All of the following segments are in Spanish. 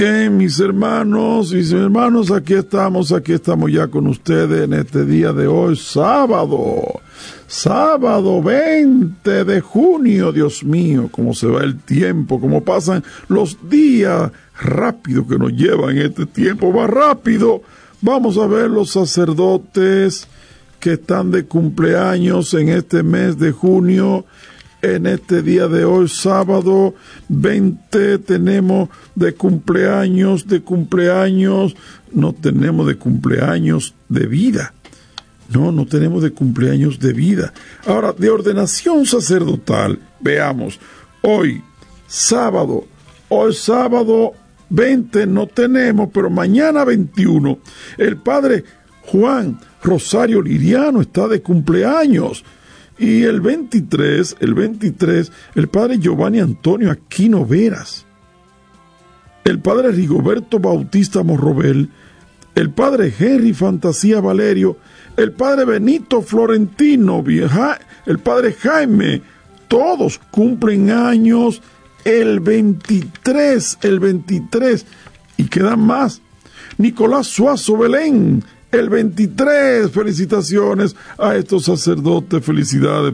Bien, mis hermanos, aquí estamos ya con ustedes en este día de hoy, sábado 20 de junio, Dios mío, cómo se va el tiempo, cómo pasan los días, rápido que nos llevan este tiempo, va rápido. Vamos a ver los sacerdotes que están de cumpleaños en este mes de junio. En este día de hoy, sábado 20, tenemos de cumpleaños, no tenemos de cumpleaños de vida. No tenemos de cumpleaños de vida. Ahora, de ordenación sacerdotal, veamos, hoy sábado 20 no tenemos, pero mañana 21, el padre Juan Rosario Liriano está de cumpleaños. Y el 23, el padre Giovanni Antonio Aquino Veras, el padre Rigoberto Bautista Morrobel, el padre Henry Fantasía Valerio, el padre Benito Florentino, el padre Jaime, todos cumplen años el 23, y quedan más. Nicolás Suazo Belén, el 23, felicitaciones a estos sacerdotes, felicidades.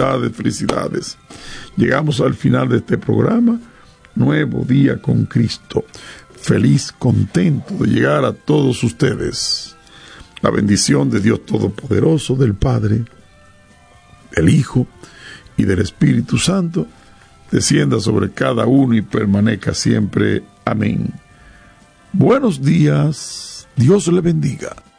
Llegamos al final de este programa, Nuevo Día con Cristo. Feliz, contento de llegar a todos ustedes. La bendición de Dios Todopoderoso, del Padre, del Hijo y del Espíritu Santo, descienda sobre cada uno y permanezca siempre. Amén. Buenos días, Dios le bendiga.